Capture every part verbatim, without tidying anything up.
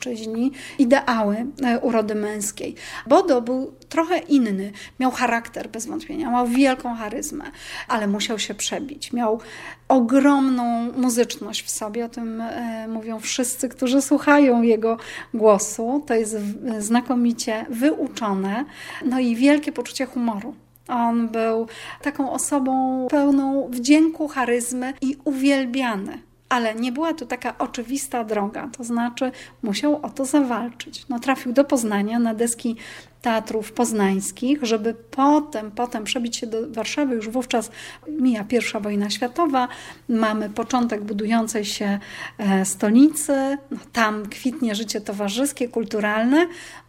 ideały urody męskiej. Bodo był trochę inny. Miał charakter bez wątpienia, miał wielką charyzmę, ale musiał się przebić. Miał ogromną muzyczność w sobie. O tym mówią wszyscy, którzy słuchają jego głosu. To jest znakomicie wyuczone. No i wielkie poczucie humoru. On był taką osobą pełną wdzięku, charyzmy i uwielbiany. Ale nie była to taka oczywista droga, to znaczy musiał o to zawalczyć. No, trafił do Poznania na deski teatrów poznańskich, żeby potem, potem przebić się do Warszawy. Już wówczas mija pierwsza wojna światowa, mamy początek budującej się stolicy, no, tam kwitnie życie towarzyskie, kulturalne,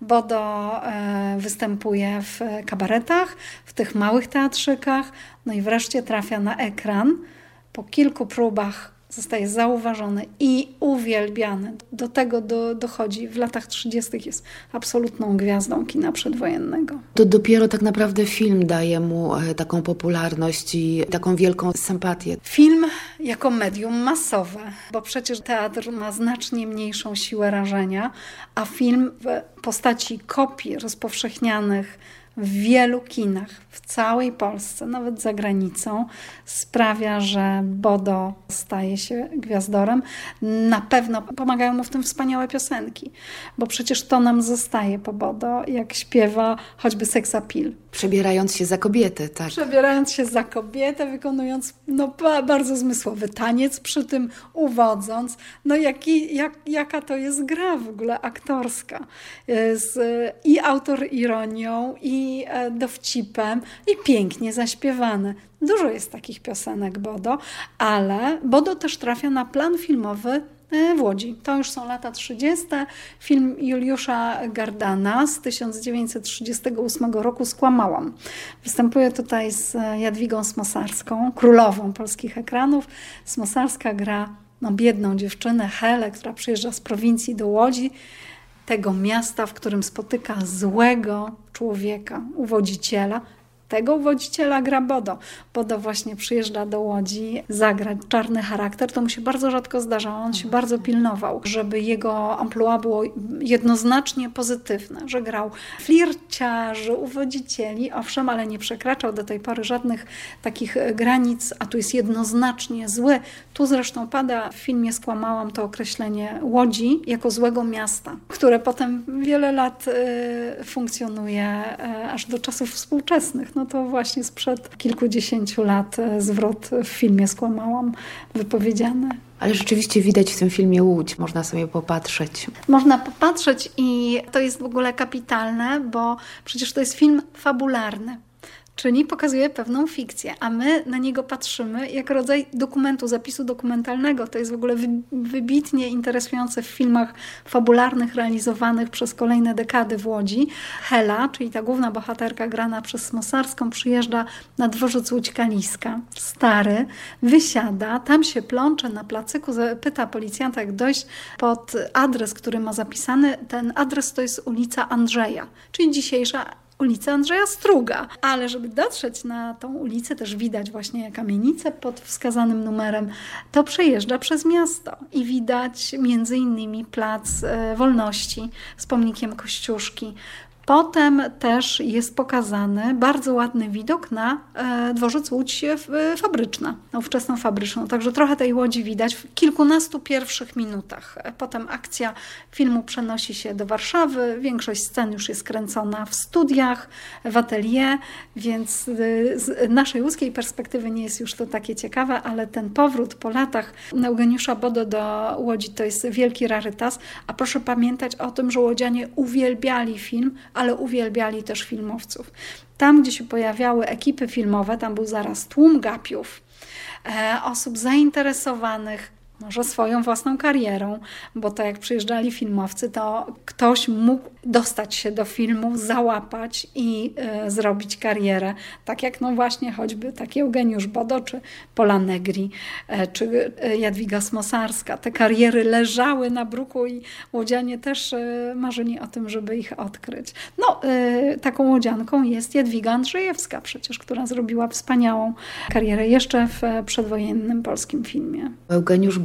Bodo występuje w kabaretach, w tych małych teatrzykach, no i wreszcie trafia na ekran. Po kilku próbach zostaje zauważony i uwielbiany. Do tego do, dochodzi. W latach trzydziestych jest absolutną gwiazdą kina przedwojennego. To dopiero tak naprawdę film daje mu taką popularność i taką wielką sympatię. Film jako medium masowe, bo przecież teatr ma znacznie mniejszą siłę rażenia, a film w postaci kopii rozpowszechnianych w wielu kinach, w całej Polsce, nawet za granicą, sprawia, że Bodo staje się gwiazdorem. Na pewno pomagają mu w tym wspaniałe piosenki, bo przecież to nam zostaje po Bodo, jak śpiewa choćby Sex Appeal. Przebierając się za kobietę, tak. Przebierając się za kobietę, wykonując no, bardzo zmysłowy taniec, przy tym uwodząc. No jaki, jak, jaka to jest gra w ogóle aktorska. Z, i autoironią, i dowcipem, i pięknie zaśpiewane. Dużo jest takich piosenek Bodo, ale Bodo też trafia na plan filmowy w Łodzi. To już są lata trzydzieste. Film Juliusza Gardana z tysiąc dziewięćset trzydziestego ósmego roku Skłamałam. Występuje tutaj z Jadwigą Smosarską, królową polskich ekranów. Smosarska gra no, biedną dziewczynę Helę, która przyjeżdża z prowincji do Łodzi, tego miasta, w którym spotyka złego człowieka, uwodziciela. Tego uwodziciela gra Bodo. Bodo właśnie przyjeżdża do Łodzi zagrać czarny charakter. To mu się bardzo rzadko zdarzało. On się bardzo pilnował, żeby jego amplua było jednoznacznie pozytywne, że grał flirciarzy, uwodzicieli, owszem, ale nie przekraczał do tej pory żadnych takich granic, a tu jest jednoznacznie zły. Tu zresztą pada w filmie Skłamałam to określenie Łodzi jako złego miasta, które potem wiele lat y, funkcjonuje y, aż do czasów współczesnych. No to właśnie sprzed kilkudziesięciu lat zwrot w filmie Skłamałam wypowiedziany. Ale rzeczywiście widać w tym filmie Łódź, można sobie popatrzeć. Można popatrzeć i to jest w ogóle kapitalne, bo przecież to jest film fabularny. Czyli pokazuje pewną fikcję, a my na niego patrzymy jak rodzaj dokumentu, zapisu dokumentalnego. To jest w ogóle wybitnie interesujące w filmach fabularnych realizowanych przez kolejne dekady w Łodzi. Hela, czyli ta główna bohaterka grana przez Smosarską, przyjeżdża na dworzec Łódź Kaliska, stary, wysiada, tam się plącze na placyku, pyta policjanta, jak dojść pod adres, który ma zapisany. Ten adres to jest ulica Andrzeja, czyli dzisiejsza ulica Andrzeja Struga. Ale żeby dotrzeć na tą ulicę, też widać właśnie kamienicę pod wskazanym numerem, to przejeżdża przez miasto i widać między innymi Plac Wolności z pomnikiem Kościuszki. Potem też jest pokazany bardzo ładny widok na e, dworzec Łódź Fabryczna, na ówczesną Fabryczną. Także trochę tej Łodzi widać w kilkunastu pierwszych minutach. Potem akcja filmu przenosi się do Warszawy. Większość scen już jest kręcona w studiach, w atelier, więc z naszej łódzkiej perspektywy nie jest już to takie ciekawe, ale ten powrót po latach Eugeniusza Bodo do Łodzi to jest wielki rarytas. A proszę pamiętać o tym, że łodzianie uwielbiali film, ale uwielbiali też filmowców. Tam, gdzie się pojawiały ekipy filmowe, tam był zaraz tłum gapiów, e, osób zainteresowanych może swoją własną karierą, bo to jak przyjeżdżali filmowcy, to ktoś mógł dostać się do filmu, załapać i y, zrobić karierę. Tak jak no właśnie choćby taki Eugeniusz Bodo, czy Pola Negri, y, czy y, Jadwiga Smosarska. Te kariery leżały na bruku i łodzianie też y, marzyli o tym, żeby ich odkryć. No, y, taką łodzianką jest Jadwiga Andrzejewska przecież, która zrobiła wspaniałą karierę jeszcze w przedwojennym polskim filmie. Eugeniusz Bodo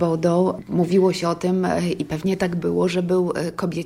wodą. Mówiło się o tym i pewnie tak było, że był kobiecie